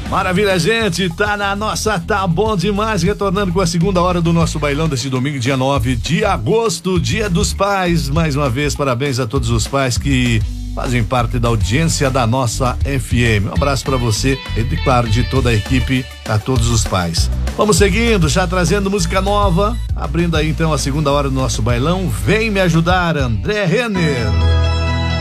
Maravilha, gente, tá na nossa Tá Bom Demais, retornando com a segunda hora do nosso bailão desse domingo, dia 9 de agosto, Dia dos Pais. Mais uma vez, parabéns a todos os pais que fazem parte da audiência da nossa FM. Um abraço pra você e, claro, de toda a equipe, a todos os pais. Vamos seguindo, já trazendo música nova, abrindo aí então a segunda hora do nosso bailão. Vem me ajudar, André Renner.